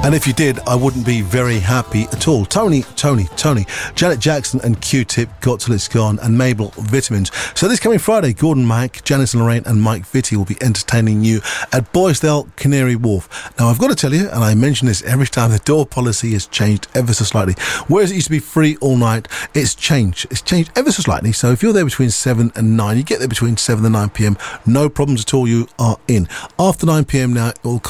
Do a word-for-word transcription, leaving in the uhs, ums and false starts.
And if you did, I wouldn't be very happy at all. Tony, Tony, Tony, Janet Jackson and Q-Tip, Got Till It's Gone, and Mabel, Vitamins. So this coming Friday, Gordon Mack, Janice and Lorraine and Mike Vitti will be entertaining you at Boysdale, Canary Wharf. Now, I've got to tell you, and I mention this every time, the door policy has changed ever so slightly. Whereas it used to be free all night, it's changed. It's changed ever so slightly. So if you're there between seven and nine, you get there between seven and nine p.m, no problems at all, you are in. After nine p.m. now, it will